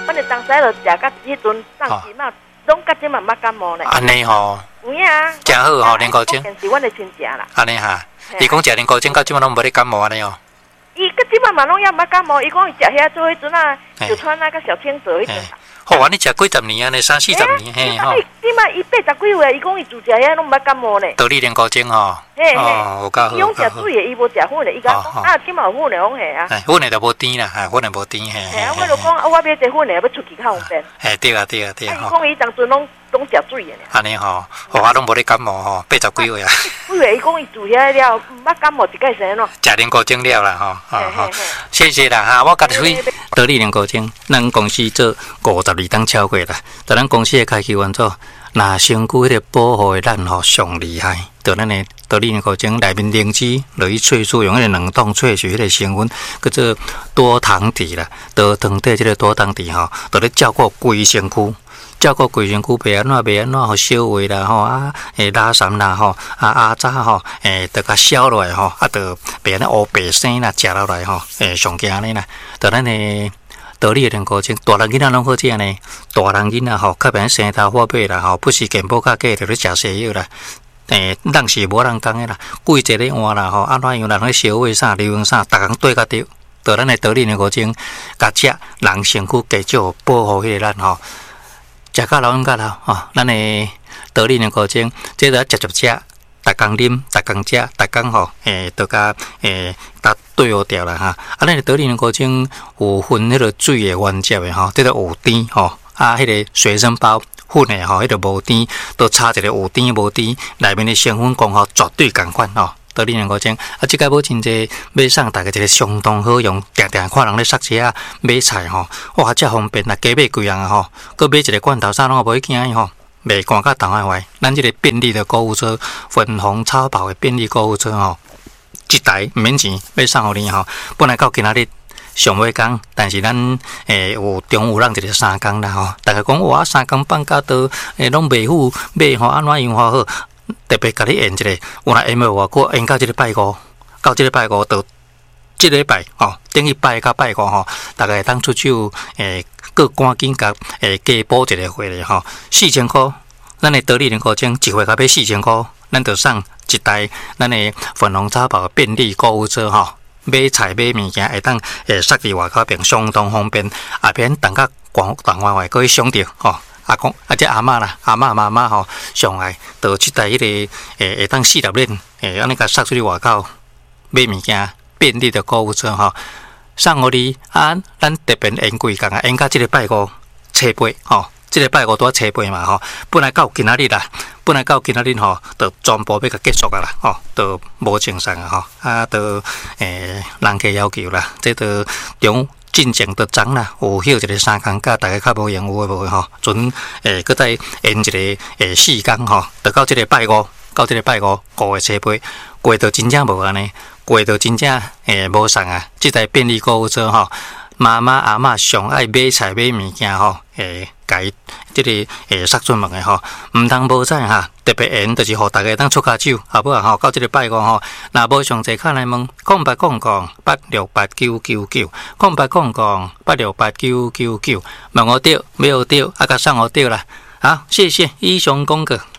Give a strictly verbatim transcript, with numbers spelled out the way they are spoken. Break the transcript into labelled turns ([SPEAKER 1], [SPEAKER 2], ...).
[SPEAKER 1] 反正当时就食到迄阵上期嘛，拢甲即嘛捌感冒咧。
[SPEAKER 2] 安尼吼，
[SPEAKER 1] 有影啊，
[SPEAKER 2] 真好吼，莲膏精。
[SPEAKER 1] 是阮的亲戚啦。
[SPEAKER 2] 安尼哈，伊讲食莲膏精，到即嘛拢无咧感冒安尼哦。
[SPEAKER 1] 伊甲即嘛嘛拢也捌感冒，伊讲伊食遐做迄阵啊，就穿那个小青蛇迄阵。
[SPEAKER 2] 好啊，你食几十年安尼，三四十年嘿吼。
[SPEAKER 1] 即嘛伊八十几岁，伊讲伊自食遐拢捌感冒咧。
[SPEAKER 2] 道理莲膏精吼。
[SPEAKER 1] 嘿嘿，
[SPEAKER 2] 有够好。
[SPEAKER 1] 伊讲食水的，伊无食粉的，伊讲啊，即嘛有粉的，讲嘿啊。
[SPEAKER 2] 粉的就无甜啦，粉的无甜嘿。
[SPEAKER 1] 嘿啊，我就讲啊，我买一粉的，要出去较方便。
[SPEAKER 2] 嘿，对啊，对啊，对啊。
[SPEAKER 1] 伊讲伊当阵拢拢食水的。
[SPEAKER 2] 安尼吼，好啊，拢无咧感冒吼，八十几岁啊。
[SPEAKER 1] 几岁？伊讲伊自遐了，毋捌感冒，一概是安怎？
[SPEAKER 2] 食莲膏精了啦吼，好好，谢谢啦哈，我家己会得力莲膏精，咱公司做五十二档超过啦，在咱公司的开期完之后。那身躯迄个保护的咱吼上厉害，就咱的得力莲膏精内面灵芝，落去萃取用迄个冷冻萃取迄个成分，叫做多糖体啦，多糖体即个多糖体吼，就咧照顾规身躯，照顾规身躯袂安怎袂安怎吼烧胃啦吼啊，诶拉痰啦吼啊压榨吼，诶得甲消落来吼，啊得袂安尼乌白生啦，食落来吼，诶上惊安尼啦，就咱的。得力的莲膏精，大人囡仔拢好食呢。大人囡仔吼，较别生头发白啦，吼，不是健保卡价就咧食西药啦。诶，人是无人讲的啦，季节咧换啦，吼，安怎样人咧烧胃啥、流汗啥，逐工对甲对。到咱的得力莲膏精，甲食人身躯加少保护迄个咱吼，食到老用到老吼，咱的得力莲膏精，这个直接食。逐工啉，逐工食，逐工吼，诶，都甲诶，甲对好掉啦哈。啊，咱得力莲膏精有分迄个水的、原汁的吼，这个有甜吼，啊，迄个随身包粉的吼，迄个无甜，都差一个有甜无甜，内面的成分功效绝对共款吼。得力莲膏精，啊，即个无真济买送大家一个相当好用，定定看人咧杀车啊，买菜吼，哇，遮方便啦，加买几样啊吼，佮买一个罐头啥拢无去惊伊吼。袂赶甲动坏坏，咱即个便利的购物车，粉红超跑的便利购物车吼，一台毋免钱，要送互你吼。本来到今仔日上尾工，但是咱诶有中午让一个三工啦吼。大家讲哇，三工放假都诶拢袂赴买吼，安怎样好好？特别甲你演一个，有若演无偌久，演到即个拜五，到即个拜五到即个礼拜吼，等于拜到拜五吼，大家会当出手诶。各赶紧甲诶加补一个月咧吼，四千箍，咱的得力莲膏精一月甲要四千箍，咱就送一台咱的粉红茶包便利购物车吼，买菜买物件会当诶塞伫外口边相当方便，也免等甲广东外外可以上着吼。阿公啊，即阿嬷啦，阿嬷妈妈吼上爱就即台迄个诶会当四十链诶，安尼甲塞出去外口买物件便利的购物车吼。送互你啊！咱特别演几工啊，演到即个拜五初八吼，即个拜五拄啊初八嘛吼。本来到今仔日啦，本来到今仔日吼，就全部要甲结束啊啦吼，就无正常啊吼，啊，就诶人家要求啦，这就中进前就涨啦，有休一个三工假，大家较无闲有诶无诶吼，准诶搁再演一个诶四工吼，就到即个拜五，到即个拜五五月初八，过到真正无安尼。过到真正诶无送啊！即台便利购物车吼，妈妈阿嬷上爱买菜买物件吼，诶，改即个诶塞出门诶吼，毋通无采哈！特别缘就是互大家当出骹手，好不好吼？到即个拜五吼，若无上济卡来问，空八空空八六八九九九，空八空空八六八九九九，问我对，没有对，啊，甲送我对啦！好，谢谢，以上讲过。